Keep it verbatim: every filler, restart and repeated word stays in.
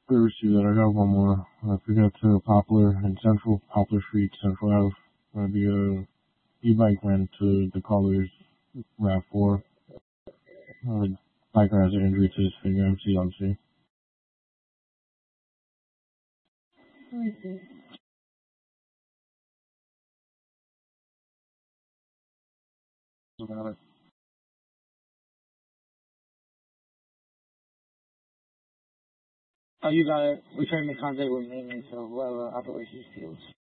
Let's see that. I got one more. Uh, if we get to Poplar and Central, Poplar Street, Central Ave, gonna be a e-bike ran to the caller's RAV four. Uh, biker has an injury to his finger, M C on C. Let me see. About it. Oh, you got it. We're trying to make contact with maintenance of whatever operations fields.